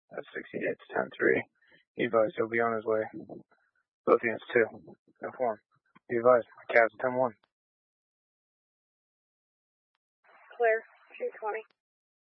That's 68 to 10-3. Be advised, he'll be on his way. Both units 2. Inform. Be advised, my Cavs 10-1. Clear. 220.